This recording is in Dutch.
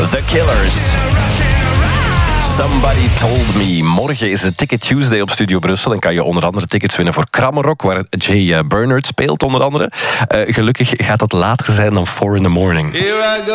The Killers. Somebody Told Me. Morgen is het Ticket Tuesday op Studio Brussel en kan je onder andere tickets winnen voor Krammerrock, waar Jay Bernard speelt onder andere. Gelukkig gaat dat later zijn dan 4 in the morning.